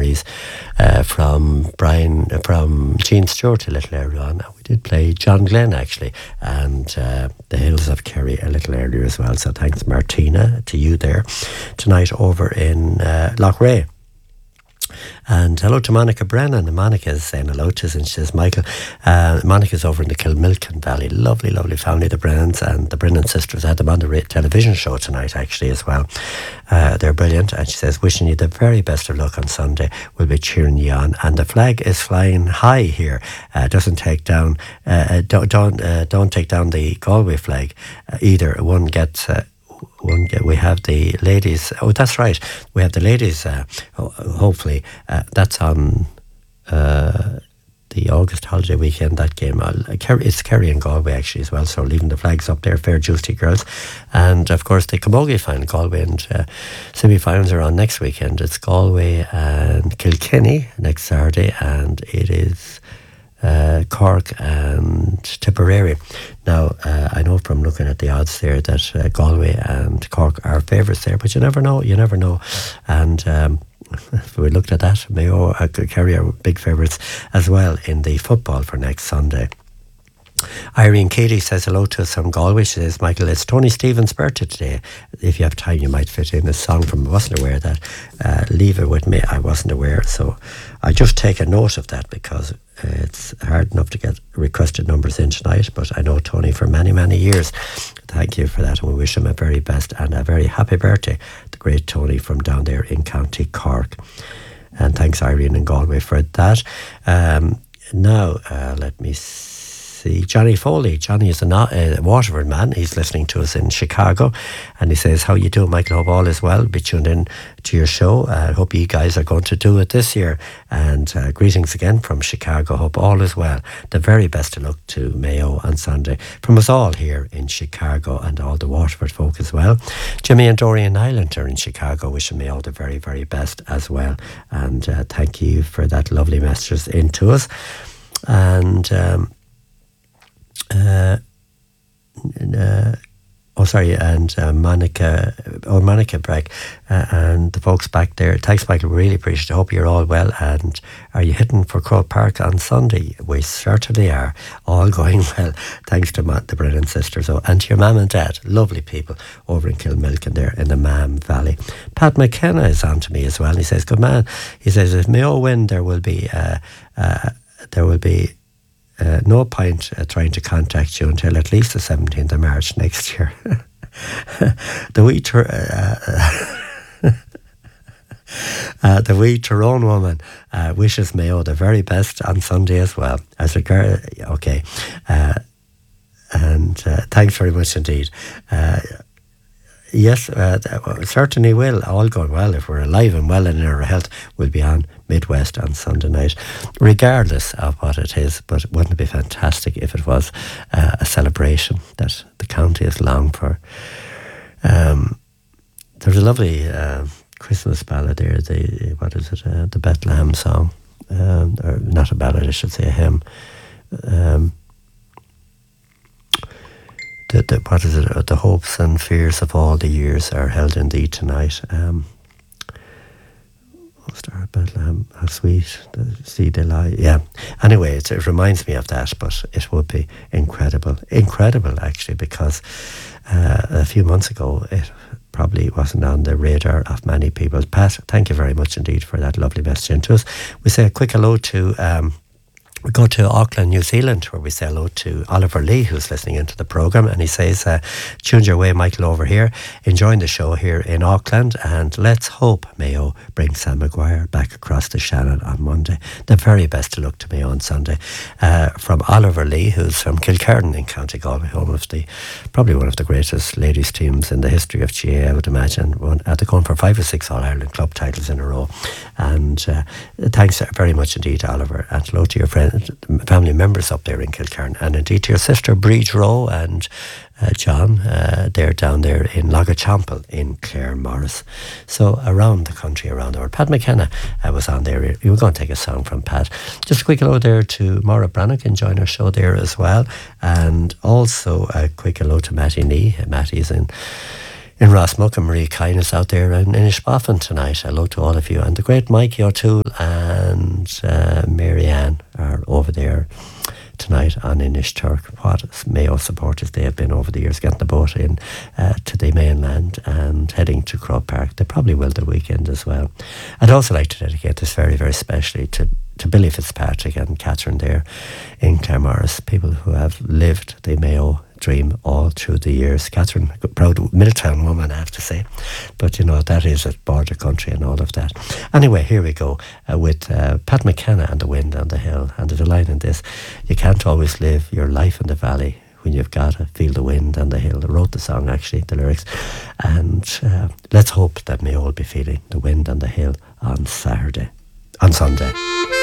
memories from Gene Stewart a little earlier on. We did play John Glenn actually, and the Hills of Kerry a little earlier as well. So thanks, Martina, to you there tonight over in Loughrea. And hello to Monica Brennan. Monica is saying hello to us, and she says, Michael, Monica's over in the Kilmilkin Valley. Lovely, lovely family, the Brennans, and the Brennan sisters had them on the television show tonight actually as well. They're brilliant, and she says, wishing you the very best of luck on Sunday. We'll be cheering you on, and the flag is flying high here. Doesn't take down don't take down the Galway flag either. We have the ladies. Oh, that's right. We have the ladies. Hopefully, that's on the August holiday weekend. That game. It's Kerry and Galway actually as well. So leaving the flags up there, fair dues to you girls. And of course, the Camogie final, Galway and semi-finals are on next weekend. It's Galway and Kilkenny next Saturday, and it is Cork and Tipperary. Now, I know from looking at the odds there that Galway and Cork are favourites there, but you never know. And if we looked at that, Mayo, Kerry are big favourites as well in the football for next Sunday. Irene Katie says hello to us from Galway. She says, Michael, it's Tony Stevens' birthday today. If you have time, you might fit in a song from, I wasn't aware of that. Leave It With Me, I wasn't aware. So I just take a note of that because it's hard enough to get requested numbers in tonight. But I know Tony for many, many years. Thank you for that, and we wish him a very best and a very happy birthday, the great Tony from down there in County Cork. And thanks, Irene in Galway, for that. Now, let me see. Johnny Foley. Johnny is a Waterford man. He's listening to us in Chicago, and he says, how you doing, Michael? Hope all is well. Be tuned in to your show. I hope you guys are going to do it this year, and greetings again from Chicago. Hope all is well. The very best of luck to Mayo on Sunday from us all here in Chicago, and all the Waterford folk as well. Jimmy and Dorian Island are in Chicago, wishing me all the very, very best as well, and thank you for that lovely messages in to us. And Monica Breck and the folks back there. Thanks, Michael, really appreciate it. Hope you're all well. And are you heading for Croke Park on Sunday? We certainly are. All going well, thanks to the Brennan sisters. And to your mum and dad, lovely people over in Kilmilkin there in the Mam Valley. Pat McKenna is on to me as well. He says, good man. He says, if Mayo win, there will be no point trying to contact you until at least the 17th of March next year. The wee Tyrone woman wishes Mayo the very best on Sunday as well. As a girl, okay. And thanks very much indeed. Yes, certainly will. All going well. If we're alive and well and in our health, we'll be on Midwest on Sunday night, regardless of what it is. But wouldn't it be fantastic if it was a celebration that the county has longed for? There's a lovely Christmas ballad there. The Bethlehem song, or not a ballad, I should say, a hymn. The hopes and fears of all the years are held in thee tonight. Star of Bethlehem, how sweet the sea they lie. Yeah. Anyway, it reminds me of that, but it would be incredible actually, because a few months ago it probably wasn't on the radar of many people. Pat, thank you very much indeed for that lovely message into us. We say a quick hello to we go to Auckland, New Zealand, where we say hello to Oliver Lee, who's listening into the programme, and he says, tuned your way, Michael, over here, enjoying the show here in Auckland, and let's hope Mayo brings Sam Maguire back across the Shannon on Monday. The very best of luck to Mayo on Sunday. From Oliver Lee, who's from Kilkerran in County Galway, home of probably one of the greatest ladies teams in the history of GA, I would imagine. They're going for 5 or 6 All-Ireland club titles in a row. And thanks very much indeed, Oliver, and hello to your friend, family members up there in Kilkerran, and indeed to your sister Breed Rowe and John, they're down there in Logachampel in Clare Morris. So around the country, around the world. Pat McKenna was on there. You were going to take a song from Pat. Just a quick hello there to Maura Brannock, enjoying our show there as well, and also a quick hello to Matty Nee. Matty's in Rossmuck, and Marie Kyness out there in Inishboffin tonight. Hello to all of you. And the great Mikey O'Toole and Mary Ann are over there tonight on Inishturk. What Mayo supporters they have been over the years, getting the boat in to the mainland and heading to Croke Park. They probably will the weekend as well. I'd also like to dedicate this very, very specially to Billy Fitzpatrick and Catherine there in Claremorris, people who have lived the Mayo dream all through the years. Catherine, a proud Middletown woman, I have to say, but you know, that is a border country and all of that. Anyway, here we go with Pat McKenna and The Wind on the Hill. And there's a line in this: you can't always live your life in the valley when you've got to feel the wind on the hill. I wrote the song, actually, the lyrics. And let's hope that Mayo will be feeling the wind on the hill on Sunday.